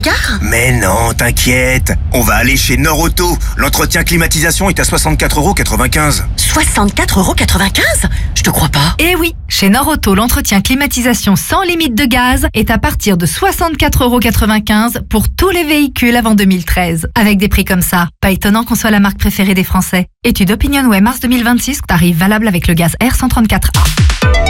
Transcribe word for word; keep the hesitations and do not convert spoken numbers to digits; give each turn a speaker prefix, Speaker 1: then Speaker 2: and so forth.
Speaker 1: Car
Speaker 2: Mais non, t'inquiète. On va aller chez Nord-Auto. L'entretien climatisation est à soixante-quatre euros quatre-vingt-quinze.
Speaker 1: soixante-quatre euros quatre-vingt-quinze? Je te crois pas.
Speaker 3: Eh oui, chez Nord-Auto, l'entretien climatisation sans limite de gaz est à partir de soixante-quatre euros quatre-vingt-quinze pour tous les véhicules avant deux mille treize. Avec des prix comme ça, pas étonnant qu'on soit la marque préférée des Français. Étude OpinionWay mars deux mille vingt-six, tarif valable avec le gaz R cent trente-quatre A.